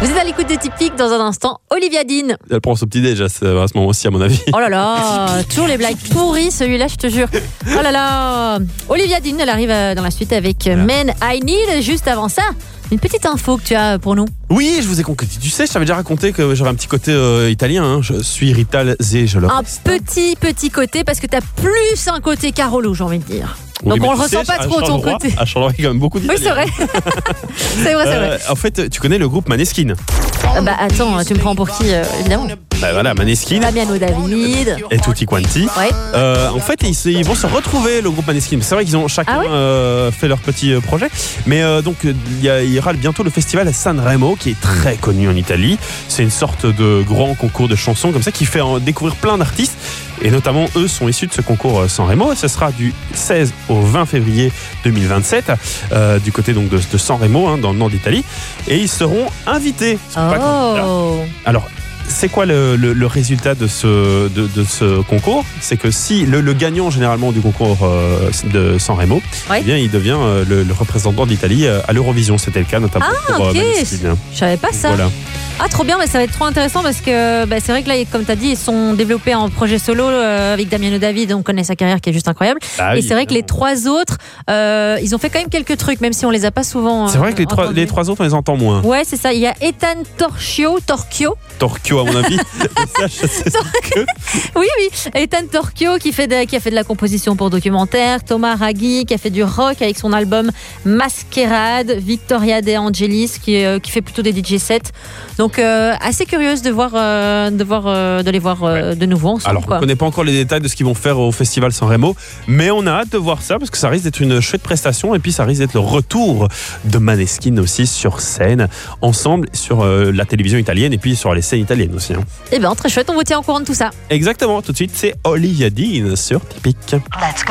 Vous êtes à l'écoute des Typiques, dans un instant, Olivia Dean. Elle prend son petit déj à ce moment-ci, à mon avis. Oh là là, toujours les blagues pourries, celui-là, je te jure. Oh là là. Olivia Dean, elle arrive dans la suite avec Men I Need. Juste avant ça, une petite info que tu as pour nous. Oui, je vous ai concocté. Tu sais, je t'avais déjà raconté que j'aurais un petit côté italien. Hein. Je suis Rital Zé, je le Un petit côté, parce que tu as plus un côté Carolo, j'ai envie de dire. Oui, donc on le ressent pas trop ton côté. À Charleroi, il y a quand même beaucoup Oui, d'Italiens. c'est vrai. c'est vrai. En fait, tu connais le groupe Maneskin. Bah attends, tu me prends pour qui, évidemment. Bah voilà, Maneskin. Damiano David. Et Tutti Quanti. Ouais. En fait, ils vont se retrouver, le groupe Maneskin. C'est vrai qu'ils ont chacun fait leur petit projet. Mais donc, il y aura bientôt le festival Sanremo, qui est très connu en Italie. C'est une sorte de grand concours de chansons comme ça qui fait découvrir plein d'artistes. Et notamment, eux sont issus de ce concours Sanremo. Ce sera du 16 au 20 février 2027, du côté donc de Sanremo, hein, dans le nord d'Italie. Et ils seront invités. Alors, c'est quoi le résultat de ce concours? C'est que si le gagnant généralement du concours de Sanremo, eh bien, il devient le représentant d'Italie à l'Eurovision. C'était le cas notamment pour Maneskin. Je savais pas ça. Voilà. Ah, trop bien, mais ça va être trop intéressant parce que c'est vrai que là, comme tu as dit, ils sont développés en projet solo avec Damiano David. On connaît sa carrière qui est juste incroyable. Et c'est vrai que les trois autres, ils ont fait quand même quelques trucs, même si on les a pas souvent. C'est vrai que les trois autres, on les entend moins. Ouais, c'est ça. Il y a Ethan Torchio, à mon avis. Oui. Ethan Torchio qui a fait de la composition pour documentaire. Thomas Raggi qui a fait du rock avec son album Masquerade. Victoria De Angelis qui fait plutôt des DJ sets. Donc assez curieuse de les voir de nouveau ensemble. Alors on ne connaît pas encore les détails de ce qu'ils vont faire au festival Sanremo, mais on a hâte de voir ça parce que ça risque d'être une chouette prestation et puis ça risque d'être le retour de Maneskin aussi sur scène, ensemble sur la télévision italienne et puis sur les scènes italiennes aussi. Hein. Eh bien très chouette, on vous tient au courant de tout ça. Exactement, tout de suite c'est Olivia Dean sur Typique. Let's go.